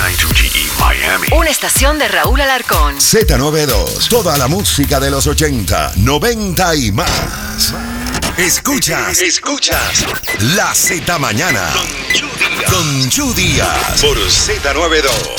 Z92GE Miami. Una estación de Raúl Alarcón. Z92, toda la música de los 80, 90 y más. Escuchas La Z Mañana con Chu Díaz por Z92.